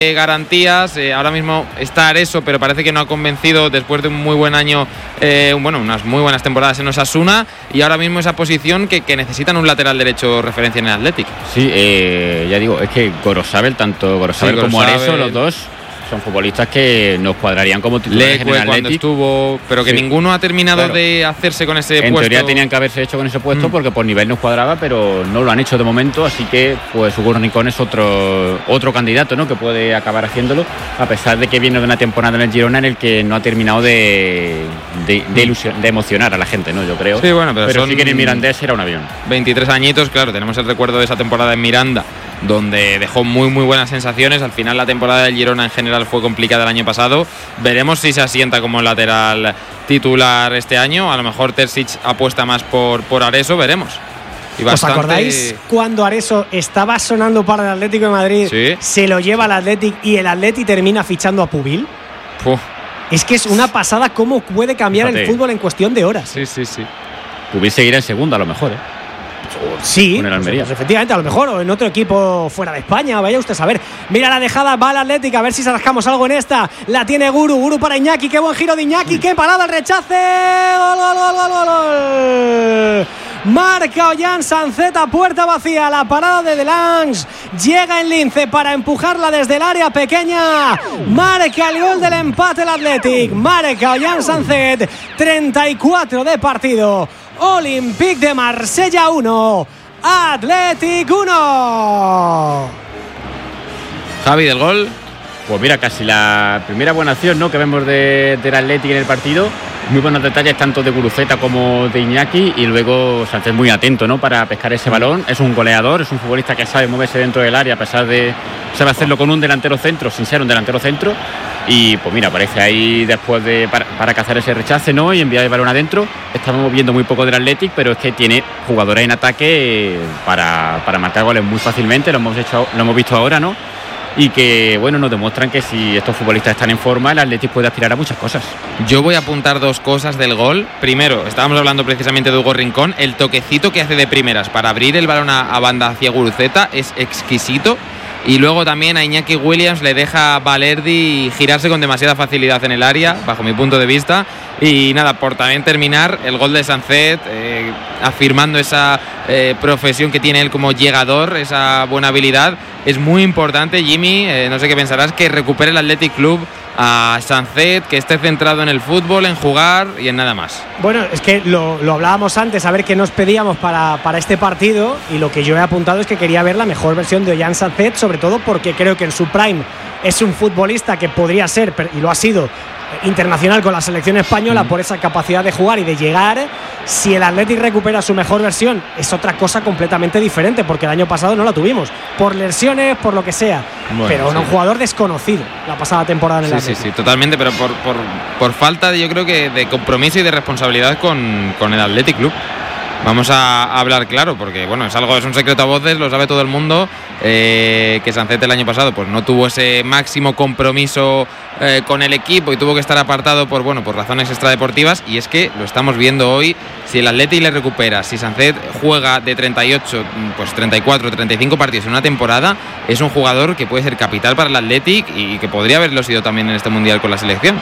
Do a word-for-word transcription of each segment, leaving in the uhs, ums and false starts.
garantías. Eh, ahora mismo está Areso, pero parece que no ha convencido después de un muy buen año, eh, bueno, unas muy buenas temporadas en Osasuna, y ahora mismo esa posición que, que necesitan un lateral derecho referencia en el Athletic. Sí, eh, ya digo, es que Gorosabel, tanto Gorosabel sí, como Areso, los dos son futbolistas que nos cuadrarían como titulares en el Athletic. Cuando estuvo, pero que sí. ninguno ha terminado claro. de hacerse con ese en puesto. En teoría tenían que haberse hecho con ese puesto mm. porque por nivel nos cuadraba, pero no lo han hecho de momento, así que pues Hugo Rincón es otro otro candidato, ¿no?, que puede acabar haciéndolo, a pesar de que viene de una temporada en el Girona en el que no ha terminado de de, de, ilusión, de emocionar a la gente, ¿no?, yo creo. Sí, bueno, pero, pero son sí que en el Mirandés era un avión. veintitrés añitos, claro, tenemos el recuerdo de esa temporada en Miranda, donde dejó muy muy buenas sensaciones. Al final la temporada del Girona en general fue complicada el año pasado. Veremos si se asienta como lateral titular este año. A lo mejor Terzic apuesta más por, por Areso, veremos. Y bastante... ¿Os acordáis cuando Areso estaba sonando para el Atlético de Madrid? ¿Sí? Se lo lleva al Athletic y el Athletic termina fichando a Pubil. Puf. Es que es una pasada cómo puede cambiar Fíjate. el fútbol en cuestión de horas. Sí, sí, sí. Pubil seguirá en segunda a lo mejor, ¿eh? Sí, con el Almería. Pues efectivamente, a lo mejor, o en otro equipo fuera de España, vaya usted a saber. Mira la dejada, va al Atlético, a ver si rascamos algo en esta. La tiene Guru, Guru para Iñaki, qué buen giro de Iñaki, qué parada, el rechace. Gol, gol, gol, gol, gol, gol. Marca Ollán Sancet, puerta vacía, la parada de Delange. Llega en lince para empujarla desde el área pequeña. Marca el gol del empate el Athletic. Marca Ollán Sancet, treinta y cuatro de partido. Olympique de Marsella uno, Athletic uno. Javi, del gol. Pues mira, casi la primera buena acción, ¿no?, que vemos de, del Athletic en el partido. Muy buenos detalles tanto de Guruceta como de Iñaki, y luego Sánchez muy atento, ¿no?, para pescar ese balón. Es un goleador, es un futbolista que sabe moverse dentro del área, a pesar de sabe hacerlo con un delantero centro, sin ser un delantero centro. Y pues mira, aparece ahí después de para, para cazar ese rechace, ¿no?, y enviar el balón adentro. Estamos viendo muy poco del Athletic, pero es que tiene jugadores en ataque para, para marcar goles muy fácilmente. Lo hemos hecho, lo hemos visto ahora, ¿no? Y que, bueno, nos demuestran que si estos futbolistas están en forma, el Athletic puede aspirar a muchas cosas. Yo voy a apuntar dos cosas del gol. Primero, estábamos hablando precisamente de Hugo Rincón. El toquecito que hace de primeras para abrir el balón a, a banda hacia Guruceta es exquisito. Y luego también a Iñaki Williams le deja a Balerdi girarse con demasiada facilidad en el área, bajo mi punto de vista. Y nada, por también terminar, el gol de Sancet, eh, afirmando esa eh, profesión que tiene él como llegador, esa buena habilidad. Es muy importante, Jimmy, eh, no sé qué pensarás, que recupere el Athletic Club a Sancet, que esté centrado en el fútbol, en jugar y en nada más. Bueno, es que lo, lo hablábamos antes, a ver qué nos pedíamos para, para este partido, y lo que yo he apuntado es que quería ver la mejor versión de Ollán Sancet, sobre todo porque creo que en su prime es un futbolista que podría ser, y lo ha sido, internacional con la selección española, mm. por esa capacidad de jugar y de llegar. Si el Athletic recupera su mejor versión, es otra cosa completamente diferente, porque el año pasado no la tuvimos, por lesiones, por lo que sea. Bueno, pero sí. un jugador desconocido la pasada temporada en el sí, Athletic. Sí, sí, totalmente, pero por, por, por falta de, yo creo que de compromiso y de responsabilidad con, con el Athletic Club. Vamos a hablar claro, porque bueno, es algo, es un secreto a voces, lo sabe todo el mundo, eh, que Sancet el año pasado pues no tuvo ese máximo compromiso eh, con el equipo y tuvo que estar apartado por bueno por razones extradeportivas, y es que lo estamos viendo hoy. Si el Athletic le recupera, si Sancet juega de treinta y ocho, pues treinta y cuatro, treinta y cinco partidos en una temporada, es un jugador que puede ser capital para el Athletic y que podría haberlo sido también en este Mundial con la selección.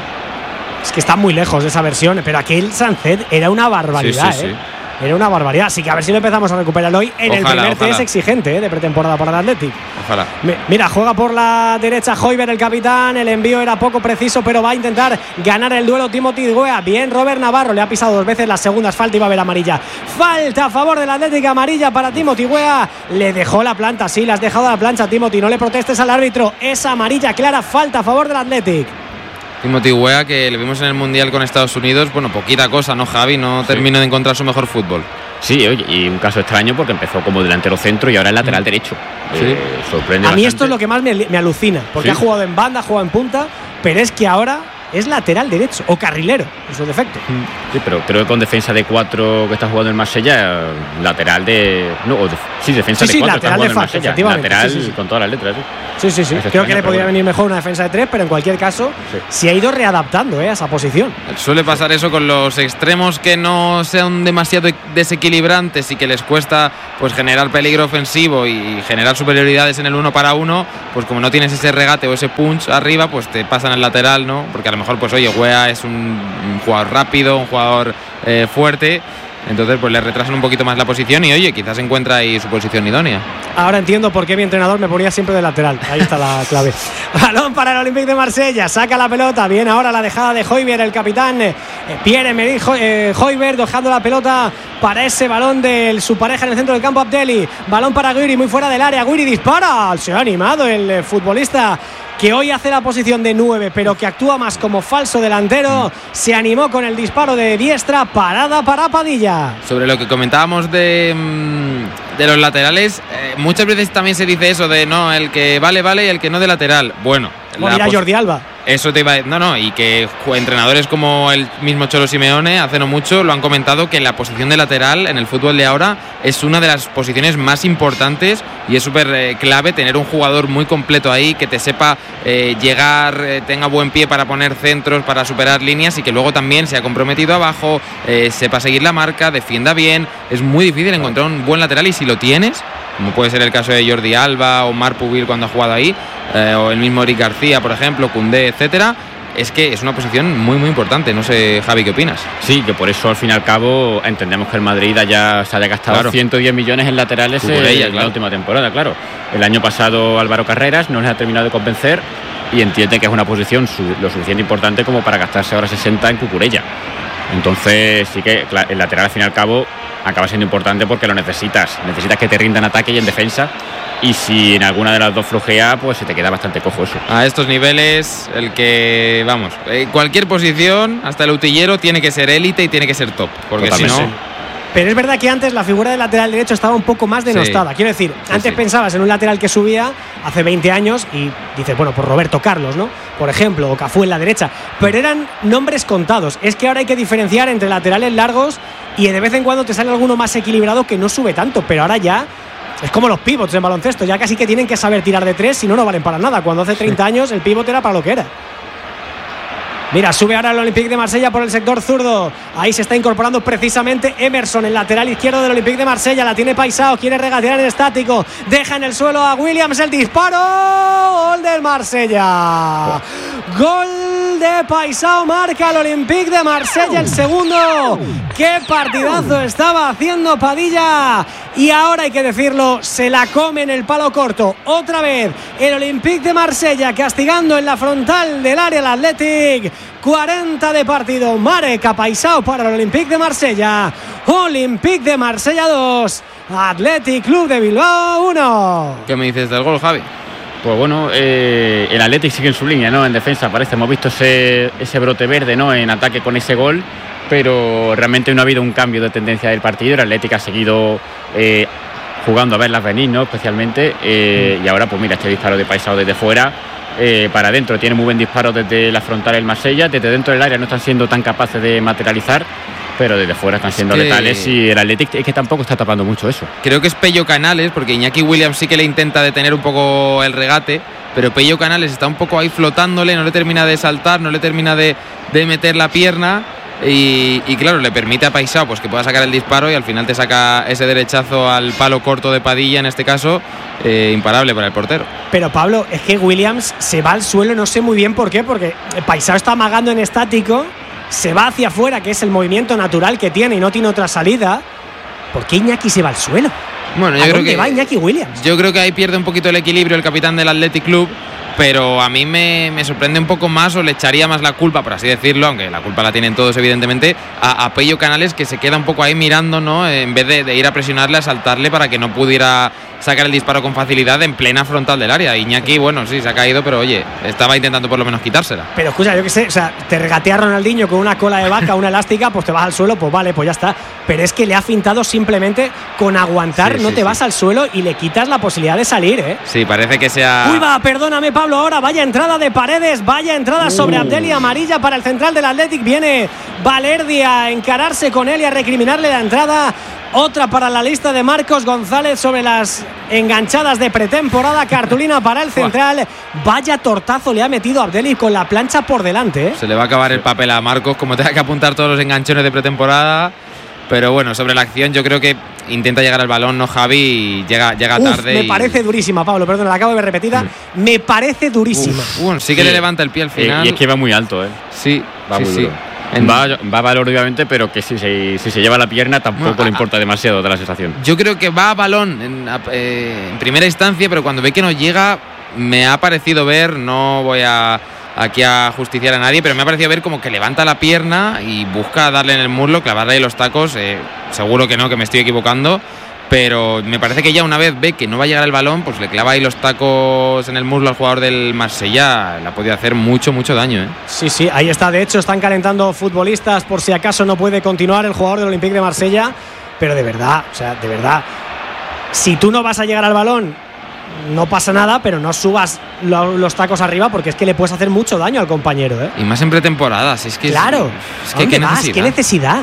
Es que está muy lejos de esa versión, pero aquel Sancet era una barbaridad, sí, sí, sí. ¿eh? Era una barbaridad, así que a ver si lo empezamos a recuperar hoy en ojalá, el primer ojalá. test exigente ¿eh? de pretemporada para el Athletic. Ojalá. Mira, juega por la derecha Højbjerg, el capitán, el envío era poco preciso, pero va a intentar ganar el duelo Timothy Weah. Bien, Robert Navarro, le ha pisado dos veces las segundas, falta y va a haber amarilla. Falta a favor del Athletic, amarilla para Timothy Weah. Le dejó la planta, sí, le has dejado la plancha, Timothy, no le protestes al árbitro, es amarilla clara, falta a favor del Athletic. Timothy Weah, que le vimos en el Mundial con Estados Unidos, bueno, poquita cosa, ¿no, Javi? No sí. terminó de encontrar su mejor fútbol. Sí, oye, y un caso extraño porque empezó como delantero centro y ahora es lateral derecho. Sí. Eh, sorprende a mí bastante. Esto es lo que más me, me alucina, porque ¿sí? ha jugado en banda, ha jugado en punta, pero es que ahora es lateral derecho o carrilero, en su defecto. Sí, pero creo que con defensa de cuatro que está jugando en Marsella, lateral de... No, o de, sí, defensa sí, de sí, cuatro lateral que de está jugando facto, en Marsella. efectivamente. Lateral Sí, sí, sí. con todas las letras, sí. Sí, sí, sí. Es Creo que le extraño, podría pero venir mejor una defensa de tres, pero en cualquier caso Sí. se ha ido readaptando ¿eh? a esa posición. Suele pasar eso con los extremos que no sean demasiado desequilibrantes y que les cuesta pues generar peligro ofensivo y generar superioridades en el uno para uno, pues como no tienes ese regate o ese punch arriba, pues te pasan al lateral, ¿no? Porque a lo mejor, pues oye, Wea es un, un jugador rápido, un jugador eh, fuerte. Entonces pues le retrasan un poquito más la posición y oye, quizás encuentra ahí su posición idónea. Ahora entiendo por qué mi entrenador me ponía siempre de lateral. Ahí está la clave. Balón para el Olympique de Marsella. Saca la pelota. Viene ahora la dejada de Højbjerg, el capitán eh, Pierre-Emerick eh, Højbjerg, dejando la pelota para ese balón de su pareja en el centro del campo, Abdelli. Balón para Guiri, muy fuera del área. Guiri dispara. Se ha animado el eh, futbolista que hoy hace la posición de nueve, pero que actúa más como falso delantero. Se animó con el disparo de diestra. Parada para Padilla. Sobre lo que comentábamos de, de los laterales, eh, muchas veces también se dice eso de no, el que vale, vale y el que no de lateral. Bueno, Bueno, mira Jordi Alba. Eso te iba a decir, no, no, y que entrenadores como el mismo Cholo Simeone hace no mucho lo han comentado, que la posición de lateral en el fútbol de ahora es una de las posiciones más importantes y es súper eh, clave tener un jugador muy completo ahí, que te sepa eh, llegar, eh, tenga buen pie para poner centros, para superar líneas y que luego también sea comprometido abajo, eh, sepa seguir la marca, defienda bien. Es muy difícil encontrar un buen lateral y si lo tienes, como puede ser el caso de Jordi Alba o Marc Pubil cuando ha jugado ahí, eh, o el mismo Eric García, por ejemplo, Koundé, etcétera, es que es una posición muy muy importante. No sé, Javi, ¿qué opinas? Sí, que por eso al fin y al cabo entendemos que el Madrid ya se haya gastado Claro. ciento diez millones en laterales Cucurella, en claro. la última temporada, claro. El año pasado Álvaro Carreras no les ha terminado de convencer y entiende que es una posición su- lo suficiente importante como para gastarse ahora sesenta en Cucurella. Entonces sí que cla- el lateral al fin y al cabo acaba siendo importante porque lo necesitas. Necesitas que te rindan ataque y en defensa. Y si en alguna de las dos flojea, pues se te queda bastante cojo eso. A estos niveles, el que, vamos, eh, cualquier posición, hasta el utillero, tiene que ser élite y tiene que ser top. Porque Totalmente. si no, Pero es verdad que antes la figura del lateral derecho estaba un poco más denostada. Sí. Quiero decir, Sí, antes sí. pensabas en un lateral que subía hace veinte años y dices, bueno, por Roberto Carlos, ¿no? Por ejemplo, o Cafú en la derecha. Pero eran nombres contados. Es que ahora hay que diferenciar entre laterales largos y de vez en cuando te sale alguno más equilibrado que no sube tanto. Pero ahora ya es como los pivots en baloncesto. Ya casi que tienen que saber tirar de tres, si no, no valen para nada. Cuando hace treinta años el pivot era para lo que era. Mira, sube ahora el Olympique de Marsella por el sector zurdo. Ahí se está incorporando precisamente Emerson, el lateral izquierdo del Olympique de Marsella. La tiene Paisao, quiere regatear en estático. Deja en el suelo a Williams el disparo. Gol del Marsella. Gol de Paisao, marca el Olympique de Marsella el segundo. Qué partidazo estaba haciendo Padilla. Y ahora hay que decirlo, se la come en el palo corto. Otra vez el Olympique de Marsella castigando en la frontal del área el Athletic. cuarenta de partido. Marca Paisao para el Olympique de Marsella. Olympique de Marsella dos, Athletic Club de Bilbao uno. ¿qué me dices del gol, Javi? Pues bueno, eh, el Athletic sigue en su línea, ¿no? En defensa parece, hemos visto ese, ese brote verde, ¿no? En ataque con ese gol, pero realmente no ha habido un cambio de tendencia del partido. El Athletic ha seguido eh, jugando a verlas venir, ¿no? Especialmente, eh, y ahora pues mira, este disparo de Paisao desde fuera, eh, para adentro, tiene muy buen disparo desde la frontal el Marsella, desde dentro del área no están siendo tan capaces de materializar, pero desde fuera están siendo que... letales y el Athletic es que tampoco está tapando mucho eso. Creo que es Pello Canales, porque Iñaki Williams sí que le intenta detener un poco el regate, pero Pello Canales está un poco ahí flotándole, no le termina de saltar, no le termina de, de meter la pierna. Y, y claro, le permite a Paisao pues que pueda sacar el disparo y al final te saca ese derechazo al palo corto de Padilla, en este caso, eh, imparable para el portero. Pero Pablo, es que Williams se va al suelo, no sé muy bien por qué, porque Paisao está amagando en estático, se va hacia afuera, que es el movimiento natural que tiene y no tiene otra salida. ¿Por qué Iñaki se va al suelo? Bueno, yo ¿A creo dónde que va Iñaki Williams? Yo creo que ahí pierde un poquito el equilibrio el capitán del Athletic Club, pero a mí me, me sorprende un poco más, o le echaría más la culpa, por así decirlo, aunque la culpa la tienen todos evidentemente, a, a Pello Canales, que se queda un poco ahí mirando, ¿no? En vez de, de ir a presionarle, a saltarle para que no pudiera sacar el disparo con facilidad en plena frontal del área. Iñaki, bueno, sí, se ha caído, pero oye, estaba intentando por lo menos quitársela. Pero escucha, yo qué sé, o sea, te regatea Ronaldinho con una cola de vaca, una elástica, pues te vas al suelo, pues vale, pues ya está. Pero es que le ha fintado simplemente con aguantar, sí, no sí, te sí. vas al suelo y le quitas la posibilidad de salir, ¿eh? Sí, parece que sea... Uy, va, perdóname, Pablo, ahora vaya entrada de Paredes, vaya entrada uh. sobre Abdelí, amarilla para el central del Athletic. Viene Valerdi a encararse con él y a recriminarle la entrada. Otra para la lista de Marcos González sobre las enganchadas de pretemporada. Cartulina para el central. Vaya tortazo le ha metido Abdelí con la plancha por delante, ¿eh? Se le va a acabar el papel a Marcos, como tenga que apuntar todos los enganchones de pretemporada. Pero bueno, sobre la acción yo creo que intenta llegar al balón, ¿no, Javi? Y llega, llega Uf, tarde. Me y... parece durísima, Pablo, perdón, la acabo de ver repetida. Mm. Me parece durísima. Uf, bueno, sí que sí. le levanta el pie al final. Y, y es que va muy alto, ¿eh? Sí, va sí, muy sí. duro. En... Va, va a valor, obviamente, pero que si se, si se lleva la pierna tampoco no, le importa a, demasiado de la sensación. Yo creo que va a balón en, eh, en primera instancia, pero cuando ve que no llega, me ha parecido ver, no voy a aquí a justiciar a nadie, pero me ha parecido ver como que levanta la pierna y busca darle en el muslo, clavarle ahí los tacos. Eh, seguro que no, que me estoy equivocando. Pero me parece que ya una vez ve que no va a llegar el balón, pues le clava ahí los tacos en el muslo al jugador del Marsella. Le ha podido hacer mucho, mucho daño, ¿eh? Sí, sí, ahí está. De hecho, están calentando futbolistas por si acaso no puede continuar el jugador del Olympique de Marsella. Pero de verdad, o sea, de verdad, si tú no vas a llegar al balón, no pasa nada, pero no subas lo, los tacos arriba, porque es que le puedes hacer mucho daño al compañero, ¿eh? Y más en pretemporada, si es que... Claro, es, es que ¿qué necesidad? ¿Qué necesidad?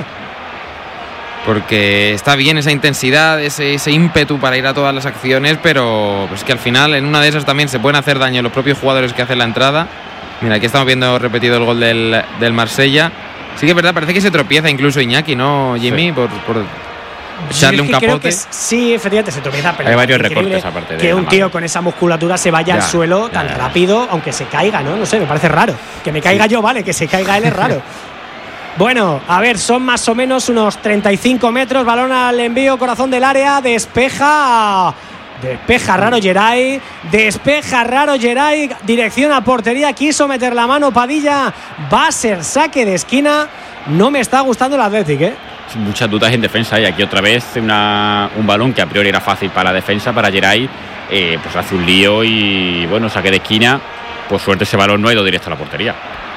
Porque está bien esa intensidad, ese, ese ímpetu para ir a todas las acciones, pero pues que al final en una de esas también se pueden hacer daño los propios jugadores que hacen la entrada. Mira, aquí estamos viendo repetido el gol del, del Marsella. Sí que es verdad, parece que se tropieza incluso Iñaki, ¿no, Jimmy? Sí. Por, por echarle un capote. Que sí, efectivamente se tropieza, pero hay varios recortes aparte de que un tío con esa musculatura se vaya ya, al suelo ya, tan ya, ya. rápido, aunque se caiga, ¿no? No sé, me parece raro. Que me caiga sí. yo, vale, que se caiga él es raro. Bueno, a ver, son más o menos unos treinta y cinco metros. Balón al envío, corazón del área. Despeja. Despeja raro Geray. Despeja raro Geray. Dirección a portería. Quiso meter la mano Padilla. Va a ser saque de esquina. No me está gustando el Athletic, ¿eh? Muchas dudas en defensa. Y aquí otra vez una, un balón que a priori era fácil para la defensa, para Geray. Eh, pues hace un lío y bueno, saque de esquina. Por suerte ese balón no ha ido directo a la portería.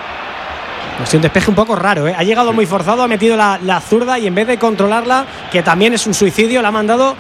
Es un despeje un poco raro, ¿eh? Ha llegado muy forzado, ha metido la, la zurda y en vez de controlarla, que también es un suicidio, la ha mandado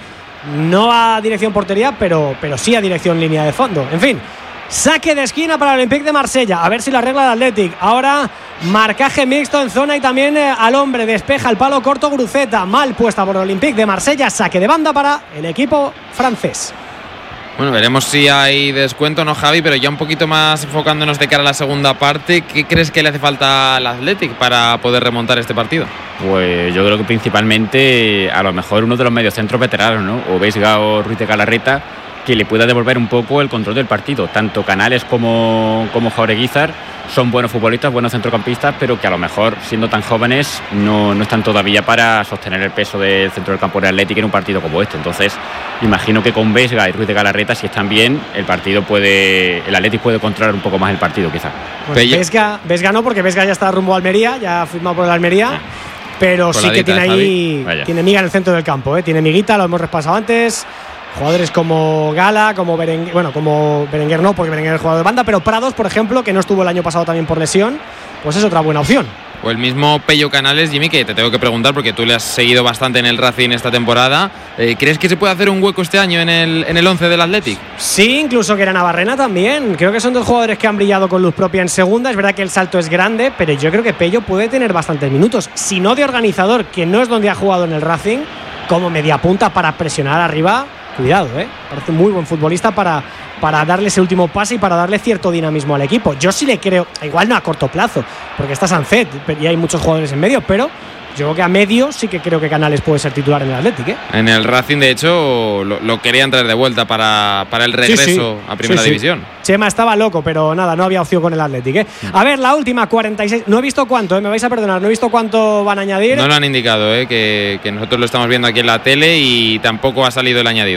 no a dirección portería, pero, pero sí a dirección línea de fondo. En fin, saque de esquina para el Olympique de Marsella. A ver si lo arregla el Athletic. Ahora marcaje mixto en zona y también eh, al hombre. Despeja el palo corto Gruceta. Mal puesta por el Olympique de Marsella. Saque de banda para el equipo francés. Bueno, veremos si hay descuento, ¿no, Javi? Pero ya un poquito más enfocándonos de cara a la segunda parte, ¿qué crees que le hace falta al Athletic para poder remontar este partido? Pues yo creo que principalmente a lo mejor uno de los mediocentros veteranos, ¿no? O Vesga o Ruiz de Galarreta, que le pueda devolver un poco el control del partido. Tanto Canales como, como Jaureguizar son buenos futbolistas, buenos centrocampistas, pero que a lo mejor, siendo tan jóvenes, no, no están todavía para sostener el peso del centro del campo del Athletic en un partido como este. Entonces, imagino que con Vesga y Ruiz de Galarreta, si están bien, el partido puede, el Athletic puede controlar un poco más el partido, quizás. Bueno, Vesga, Vesga no, porque Vesga ya está rumbo a Almería, ya ha firmado por el Almería. Ah. Pero sí que tiene ahí, tiene miga en el centro del campo, ¿eh? Tiene miguita, lo hemos repasado antes. Jugadores como Gala, como Berenguer, bueno, como Berenguer no, porque Berenguer es jugador de banda, pero Prados, por ejemplo, que no estuvo el año pasado también por lesión, pues es otra buena opción. O el mismo Pello Canales, Jimmy, que te tengo que preguntar porque tú le has seguido bastante en el Racing esta temporada. Eh, ¿Crees que se puede hacer un hueco este año en el en el once del Athletic? Sí, incluso que era Navarrena también. Creo que son dos jugadores que han brillado con luz propia en segunda. Es verdad que el salto es grande, pero yo creo que Pello puede tener bastantes minutos. Si no de organizador, que no es donde ha jugado en el Racing, como mediapunta para presionar arriba. Cuidado, ¿eh? Parece un muy buen futbolista para, para darle ese último pase y para darle cierto dinamismo al equipo. Yo sí le creo, igual no a corto plazo, porque está Sancet y hay muchos jugadores en medio, pero yo creo que a medio sí que creo que Canales puede ser titular en el Athletic, ¿eh? En el Racing, de hecho, lo, lo querían traer de vuelta para, para el regreso sí, sí. a Primera sí, División. Sí. Chema estaba loco, pero nada, no había opción con el Athletic, ¿eh? A ver, la última, cuarenta y seis. No he visto cuánto, ¿eh? Me vais a perdonar, no he visto cuánto van a añadir. No lo han indicado, ¿eh? Que, que nosotros lo estamos viendo aquí en la tele y tampoco ha salido el añadido.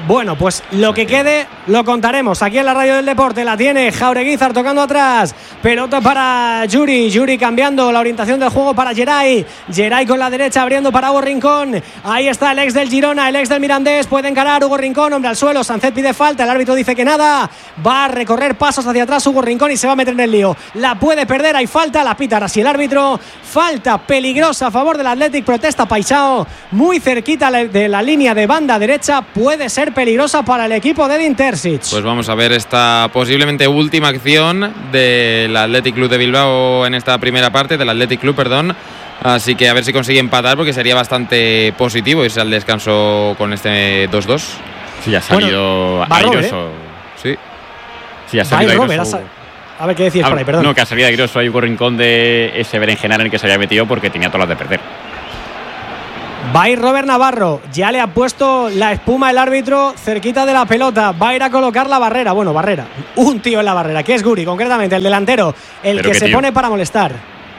Bueno, pues lo que quede lo contaremos aquí en la Radio del Deporte. La tiene Jaureguizar tocando atrás. Pelota para Yuri. Yuri cambiando la orientación del juego para Geray. Geray con la derecha abriendo para Hugo Rincón. Ahí está el ex del Girona, el ex del Mirandés. Puede encarar Hugo Rincón, hombre al suelo. Sánchez pide falta. El árbitro dice que nada. Va a recorrer pasos hacia atrás Hugo Rincón y se va a meter en el lío. La puede perder. Hay falta. La pita ahora sí el árbitro. Falta peligrosa a favor del Athletic. Protesta Paisao. Muy cerquita de la línea de banda derecha. Puede ser peligrosa para el equipo de Edin Terzic. Pues vamos a ver esta posiblemente última acción del Athletic Club de Bilbao en esta primera parte, del Athletic Club, perdón. Así que a ver si consigue empatar, porque sería bastante positivo irse al descanso con este dos dos. Sí, ha salido bueno, airoso. ¿Eh? Sí. Sí, ha salido Robert, airoso. A ver qué decías por ahí, perdón. No, que ha salido airoso ahí Hugo Rincón de ese berenjenal en el que se había metido porque tenía todas las de perder. Va a ir Robert Navarro, ya le ha puesto la espuma el árbitro cerquita de la pelota, va a ir a colocar la barrera, bueno, barrera, un tío en la barrera, que es Guri, concretamente, el delantero, el Pero que se tío. pone para molestar.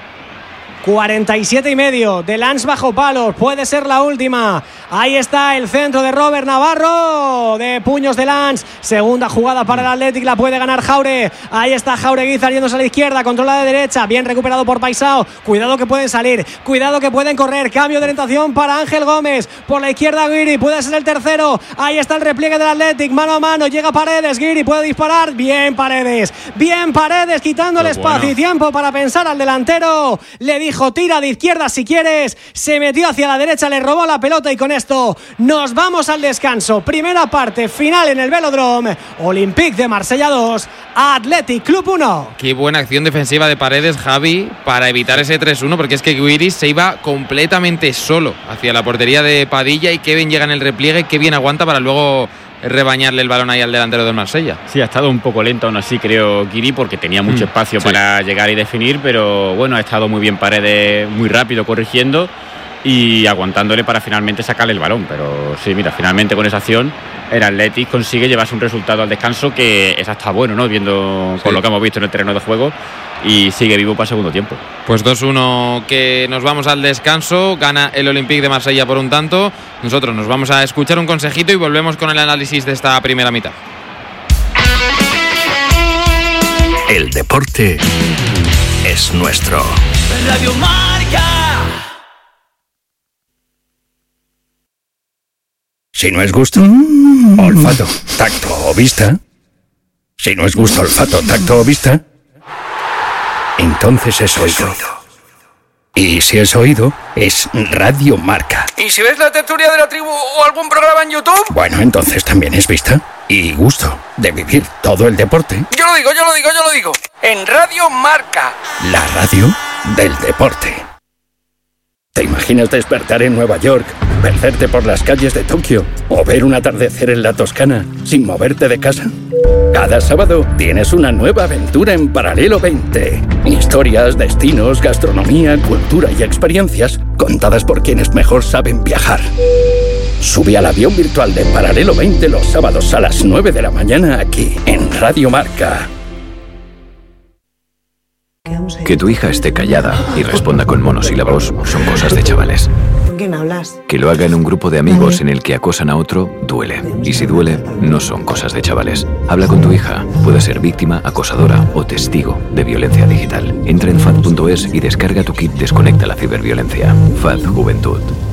cuarenta y siete y medio de Lans bajo palos, puede ser la última. Ahí está el centro de Robert Navarro, de puños de Lans. Segunda jugada para el Athletic, la puede ganar Jaure. Ahí está Jaureguizar yéndose a la izquierda, controla de derecha, bien recuperado por Paisao. Cuidado que pueden salir, cuidado que pueden correr. Cambio de orientación para Ángel Gómez. Por la izquierda Guiri, puede ser el tercero. Ahí está el repliegue del Athletic, mano a mano, llega Paredes. Guiri puede disparar, bien Paredes. Bien Paredes, quitando el espacio bueno. y tiempo para pensar al delantero. Le dijo Dijo, tira de izquierda si quieres. Se metió hacia la derecha, le robó la pelota y con esto nos vamos al descanso. Primera parte, final en el Velódromo. Olympique de Marsella dos, Athletic Club uno. Qué buena acción defensiva de Paredes, Javi, para evitar ese tres uno, porque es que Guiris se iba completamente solo hacia la portería de Padilla y qué bien llega en el repliegue, qué bien aguanta para luego rebañarle el balón ahí al delantero del Marsella. Sí, ha estado un poco lento aún así, creo, Guiri, porque tenía mucho mm, espacio sí. para llegar y definir, pero bueno, ha estado muy bien Paredes, muy rápido corrigiendo y aguantándole para finalmente sacarle el balón. Pero sí, mira, finalmente con esa acción el Athletic consigue llevarse un resultado al descanso que es hasta bueno, ¿no? Viendo sí. con lo que hemos visto en el terreno de juego, y sigue vivo para el segundo tiempo. Pues dos uno, que nos vamos al descanso. Gana el Olympique de Marsella por un tanto. Nosotros nos vamos a escuchar un consejito y volvemos con el análisis de esta primera mitad. El deporte es nuestro. Radio Marca. Si no es gusto, mm. olfato, tacto o vista. Si no es gusto, olfato, tacto o vista, entonces es oído. Y si es oído, es Radio Marca. ¿Y si ves la tertulia de la tribu o algún programa en YouTube? Bueno, entonces también es vista y gusto de vivir todo el deporte. Yo lo digo, yo lo digo, yo lo digo. En Radio Marca. La radio del deporte. ¿Te imaginas despertar en Nueva York, perderte por las calles de Tokio o ver un atardecer en la Toscana sin moverte de casa? Cada sábado tienes una nueva aventura en Paralelo veinte. Historias, destinos, gastronomía, cultura y experiencias contadas por quienes mejor saben viajar. Sube al avión virtual de Paralelo veinte los sábados a las nueve de la mañana aquí en Radio Marca. Que tu hija esté callada y responda con monosílabos son cosas de chavales. ¿Con quién hablas? Que lo haga en un grupo de amigos en el que acosan a otro, duele. Y si duele, no son cosas de chavales. Habla con tu hija. Puede ser víctima, acosadora o testigo de violencia digital. Entra en F A D punto es y descarga tu kit Desconecta la ciberviolencia. F A D Juventud.